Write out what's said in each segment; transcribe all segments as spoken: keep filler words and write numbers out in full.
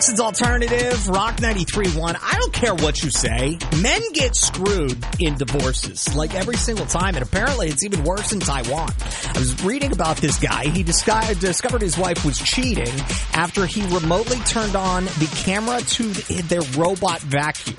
This is Alternative, Rock ninety-three point one. I don't care what you say. Men get screwed in divorces, like every single time, and apparently it's even worse in Taiwan. I was reading about this guy. He discovered, discovered his wife was cheating after he remotely turned on the camera to their robot vacuum.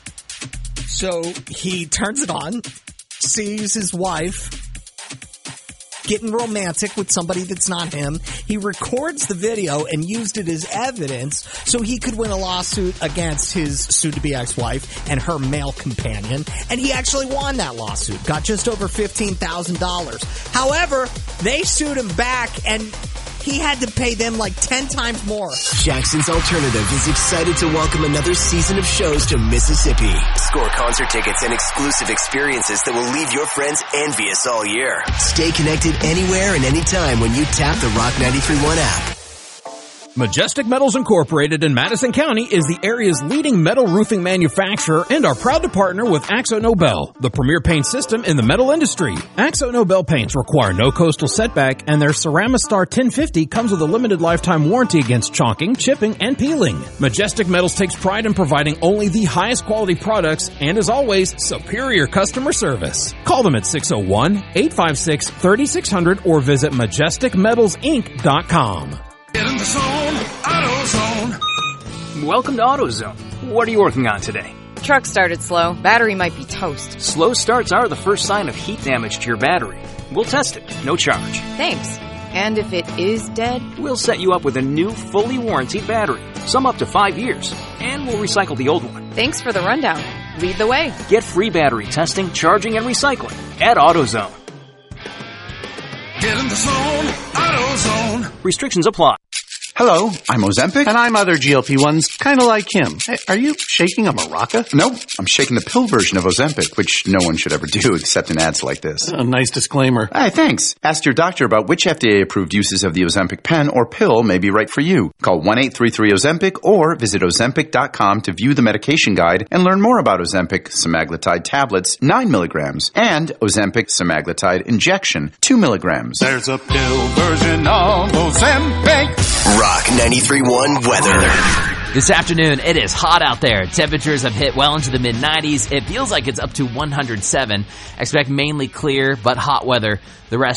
So he turns it on, sees his wife getting romantic with somebody that's not him. He records the video and used it as evidence so he could win a lawsuit against his soon-to-be ex-wife and her male companion. And he actually won that lawsuit, got just over fifteen thousand dollars. However, they sued him back and he had to pay them like ten times more. Jackson's Alternative is excited to welcome another season of shows to Mississippi. Score concert tickets and exclusive experiences that will leave your friends envious all year. Stay connected anywhere and anytime when you tap the Rock ninety-three point one app. Majestic Metals Incorporated in Madison County is the area's leading metal roofing manufacturer and are proud to partner with Axo Nobel, the premier paint system in the metal industry. Axo Nobel paints require no coastal setback, and their Ceramistar ten fifty comes with a limited lifetime warranty against chalking, chipping, and peeling. Majestic Metals takes pride in providing only the highest quality products and, as always, superior customer service. Call them at six oh one, eight five six, three six zero zero or visit majestic metals inc dot com. Get in the zone, AutoZone. Welcome to AutoZone. What are you working on today? Truck started slow. Battery might be toast. Slow starts are the first sign of heat damage to your battery. We'll test it. No charge. Thanks. And if it is dead? We'll set you up with a new, fully warranted battery. Some up to five years. And we'll recycle the old one. Thanks for the rundown. Lead the way. Get free battery testing, charging, and recycling at AutoZone. Get in the zone, AutoZone. Restrictions apply. Hello, I'm Ozempic. And I'm other G L P ones, kind of like him. Hey, are you shaking a maraca? Nope, I'm shaking the pill version of Ozempic, which no one should ever do except in ads like this. A nice disclaimer. Hey, thanks. Ask your doctor about which F D A-approved uses of the Ozempic pen or pill may be right for you. Call one eight three three Ozempic or visit ozempic dot com to view the medication guide and learn more about Ozempic semaglutide tablets, nine milligrams, and Ozempic semaglutide injection, two milligrams. There's a pill version of Ozempic. Rock ninety-three point one weather. This afternoon, it is hot out there. Temperatures have hit well into the mid nineties. It feels like it's up to one hundred seven. Expect mainly clear but hot weather the rest